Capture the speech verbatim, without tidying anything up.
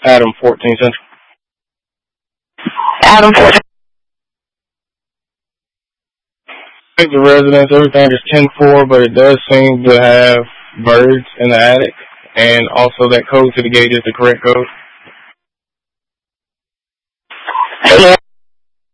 Adam, fourteen Central. Adam, fourteen. The residence, everything is ten four, but it does seem to have birds in the attic, and also that code to the gate is the correct code. Yeah.